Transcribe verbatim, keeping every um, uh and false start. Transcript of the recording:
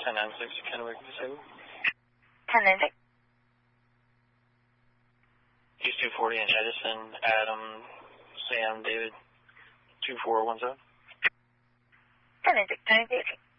ten nine six, Kennewick, disabled. ten nine six. East two forty in Edison, Adam, Sam, David, two four one seven. ten nine six, ten nine six.